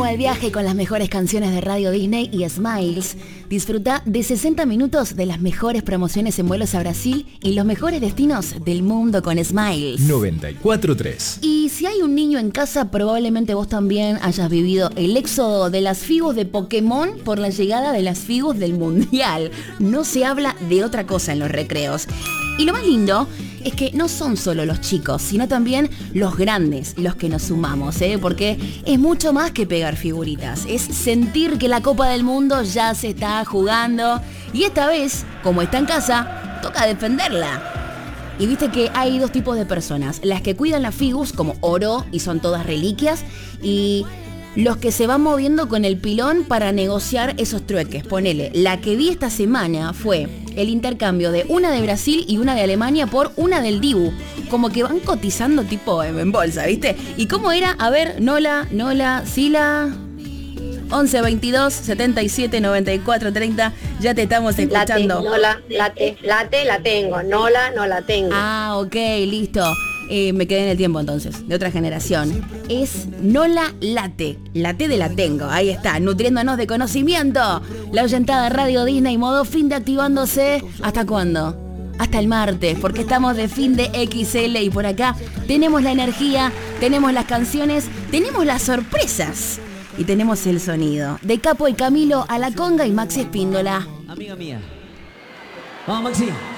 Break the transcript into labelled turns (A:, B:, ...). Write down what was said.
A: Continúa el viaje con las mejores canciones de Radio Disney y Smiles. Disfruta de 60 minutos de las mejores promociones en vuelos a Brasil y los mejores destinos del mundo con Smiles.
B: 94.3.
A: Y si hay un niño en casa, probablemente vos también hayas vivido el éxodo de las Figus de Pokémon por la llegada de las Figus del Mundial. No se habla de otra cosa en los recreos. Y lo más lindo es que no son solo los chicos, sino también los grandes los que nos sumamos, porque es mucho más que pegar figuritas. Es sentir que la Copa del Mundo ya se está jugando y esta vez, como está en casa, toca defenderla. Y viste que hay dos tipos de personas, las que cuidan las figus como oro y son todas reliquias, y los que se van moviendo con el pilón para negociar esos trueques. Ponele, la que vi esta semana fue el intercambio de una de Brasil y una de Alemania por una del Dibu. Como que van cotizando tipo en bolsa, ¿viste? ¿Y cómo era? A ver, Nola, Sila... 11 22 77 94 30. Ya te estamos escuchando.
C: Late, la tengo. Nola, no la tengo.
A: Ah, ok, listo. Me quedé en el tiempo entonces, de otra generación. Es Nola Late, la T de la tengo, ahí está, nutriéndonos de conocimiento. La oyentada Radio Disney, modo fin de activándose. ¿Hasta cuándo? Hasta el martes, porque estamos de fin de XL y por acá tenemos la energía, tenemos las canciones, tenemos las sorpresas y tenemos el sonido. De Capo y Camilo a la conga y Maxi Espíndola.
D: Amiga mía. Vamos, Maxi.